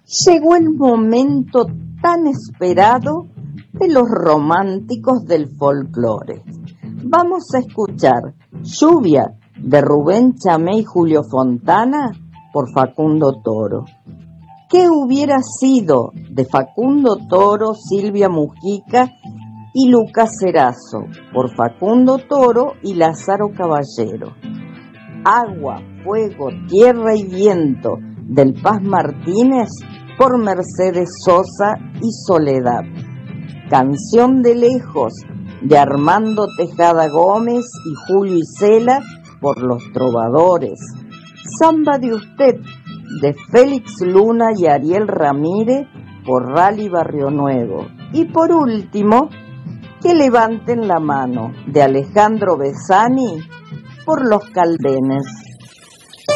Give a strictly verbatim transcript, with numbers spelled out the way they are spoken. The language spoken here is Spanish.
Llegó el momento tan esperado de los románticos del folclore. Vamos a escuchar Lluvia de Rubén Chamé y Julio Fontana por Facundo Toro. ¿Qué hubiera sido de Facundo Toro, Silvia Mujica y Lucas Erazo por Facundo Toro y Lázaro Caballero? Agua, fuego, tierra y viento del Paz Martínez por Mercedes Sosa y Soledad. Canción de lejos de Armando Tejada Gómez y Julio Isela por Los Trovadores. Samba de usted de Félix Luna y Ariel Ramírez por Rally Barrio Nuevo. Y por último, Que levanten la mano de Alejandro Besani por Los Caldenes.